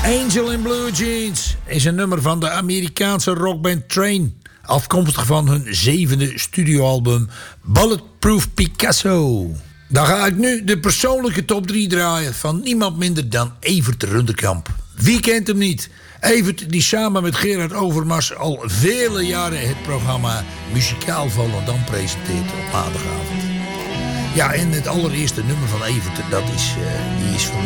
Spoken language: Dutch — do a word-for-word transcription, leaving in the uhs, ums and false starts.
Angel in Blue Jeans is een nummer van de Amerikaanse rockband Train. Afkomstig van hun zevende studioalbum Bulletproof Picasso. Dan ga ik nu de persoonlijke top drie draaien van niemand minder dan Evert Rundekamp. Wie kent hem niet? Evert die samen met Gerard Overmars al vele jaren het programma Muzikaal Volendam presenteert op maandagavond. Ja, en het allereerste nummer van Evert, dat is, uh, die is van